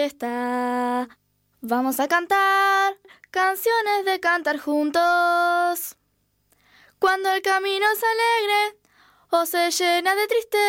fiesta. Vamos a cantar canciones de cantar juntos. Cuando el camino es alegre o se llena de tristeza,